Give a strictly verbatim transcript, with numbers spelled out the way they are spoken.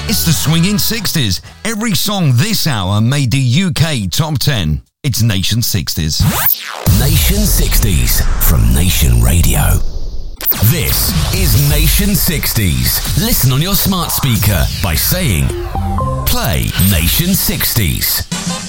It's the Swinging sixties. Every song this hour made the U K Top ten. It's Nation sixties. Nation sixties from Nation Radio. This is Nation sixties. Listen on your smart speaker by saying, play Nation sixties.